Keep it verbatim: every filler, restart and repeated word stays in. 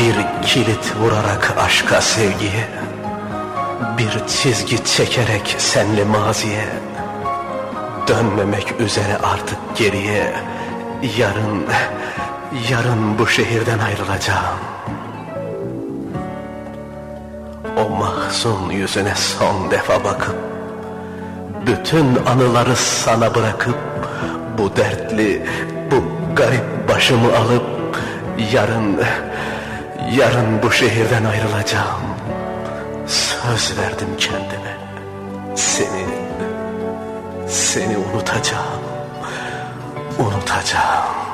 bir kilit vurarak aşka sevgiye, bir çizgi çekerek senli maziye, dönmemek üzere artık geriye. Yarın, yarın bu şehirden ayrılacağım. O mahzun yüzüne son defa bakıp, bütün anıları sana bırakıp, bu dertli, bu garip başımı alıp, yarın, yarın bu şehirden ayrılacağım. Söz verdim kendime, seni, seni unutacağım, unutacağım.